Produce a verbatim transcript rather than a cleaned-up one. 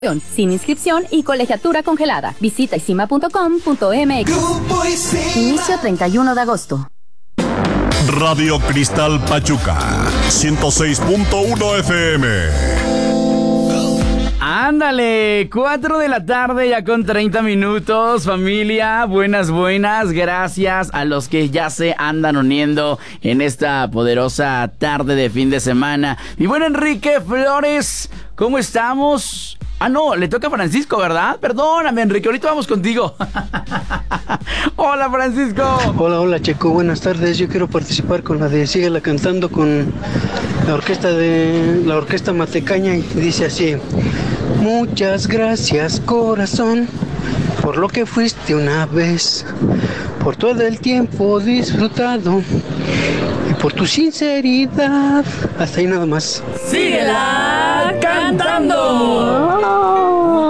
Sin inscripción y colegiatura congelada. Visita isima punto com punto m x. Inicio treinta y uno de agosto. Radio Cristal Pachuca, ciento seis punto uno F M. Ándale, cuatro de la tarde ya con treinta minutos, familia, buenas, buenas, gracias a los que ya se andan uniendo en esta poderosa tarde de fin de semana. Mi buen Enrique Flores, ¿cómo estamos? Ah, no, le toca a Francisco, ¿verdad? Perdóname, Enrique, ahorita vamos contigo. Hola, Francisco. Hola, hola, Checo, buenas tardes. Yo quiero participar con la de Síguela Cantando con la orquesta de la orquesta Matecaña y dice así: muchas gracias, corazón, por lo que fuiste una vez, por todo el tiempo disfrutado y por tu sinceridad. Hasta ahí nada más. Síguela cantando.